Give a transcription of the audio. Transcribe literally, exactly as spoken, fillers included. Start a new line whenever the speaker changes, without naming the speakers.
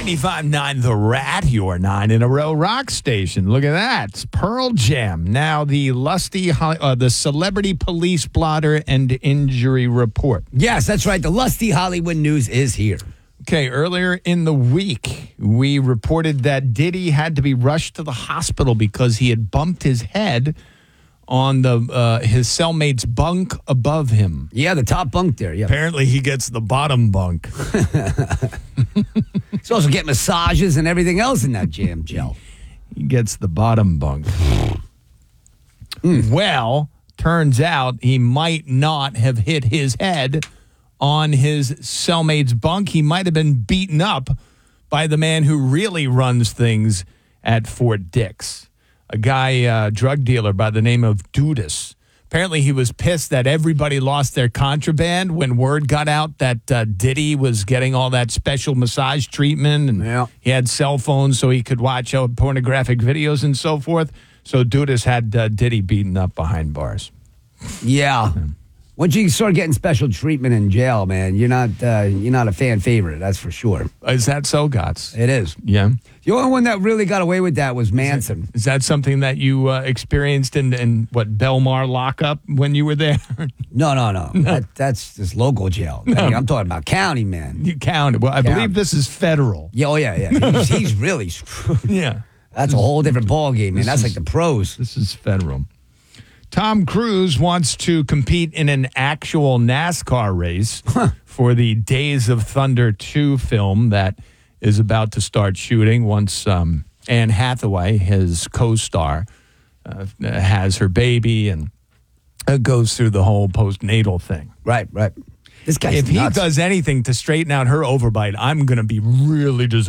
ninety-five point nine The Rat, your nine in a row rock station. Look at that. It's Pearl Jam. Now, the lusty, uh, the celebrity police blotter and injury report.
Yes, that's right. The lusty Hollywood news is here.
Okay, earlier in the week, we reported that Diddy had to be rushed to the hospital because he had bumped his head on the uh, his cellmate's bunk above him.
Yeah, the top bunk there. Yeah.
Apparently, he gets the bottom bunk.
He's also getting massages and everything else in that jam gel.
He gets the bottom bunk. mm. Well, turns out he might not have hit his head on his cellmate's bunk. He might have been beaten up by the man who really runs things at Fort Dix. A guy, uh, drug dealer by the name of Dudas. Apparently, he was pissed that everybody lost their contraband when word got out that uh, Diddy was getting all that special massage treatment, and
yeah.
he had cell phones so he could watch uh, pornographic videos and so forth. So Dudas had uh, Diddy beaten up behind bars.
Yeah. yeah. Once you start getting special treatment in jail, man, you're not uh, you're not a fan favorite, that's for sure.
Is that so, Gotts?
It is.
Yeah.
The only one that really got away with that was Manson.
Is that, is that something that you uh, experienced in, in, what, Belmar lockup when you were there?
no, no, no. no. That, that's just local jail. No. I mean, I'm talking about county, man.
You counted. Well, I
county.
believe this is federal.
Yeah, oh, yeah, yeah. He's, he's really screwed.
Yeah.
That's a whole different ballgame, man. That's
is,
like the pros.
This is federal. Tom Cruise wants to compete in an actual NASCAR race for the Days of Thunder two film that is about to start shooting once um, Anne Hathaway, his co-star, uh, has her baby and uh, goes through the whole postnatal thing.
Right, right. This guy's
If
nuts.
he does anything to straighten out her overbite, I'm going to be really disappointed.